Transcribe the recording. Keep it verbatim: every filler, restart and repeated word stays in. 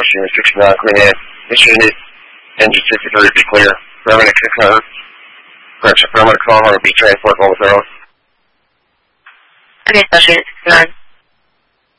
question sixty-nine, clean in. Mission unit, engine sixty-three, be clear. Permanent concur. Correction, permanent call, or be transport, one zero. Okay, special unit sixty-nine.